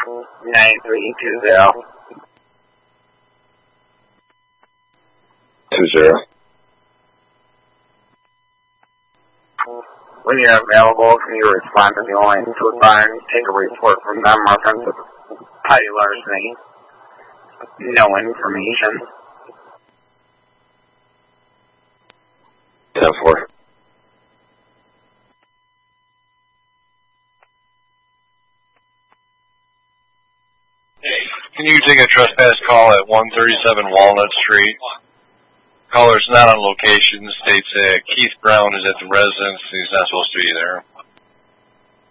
9320. 20. When you're available, can you respond to the line to advise, take a report from them, reference of petty larceny? No information. 10-4. Can you take a trespass call at 137 Walnut Street? Caller's not on location. States that Keith Brown is at the residence. He's not supposed to be there.